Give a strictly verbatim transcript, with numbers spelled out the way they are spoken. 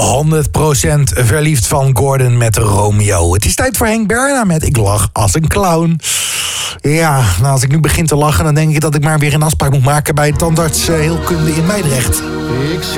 honderd procent verliefd van Gordon met Romeo. Het is tijd voor Henk Berna met Ik lach als een clown. Ja, nou als ik nu begin te lachen, dan denk ik dat ik maar weer een afspraak moet maken bij tandarts uh, heelkunde in Meidrecht. Ik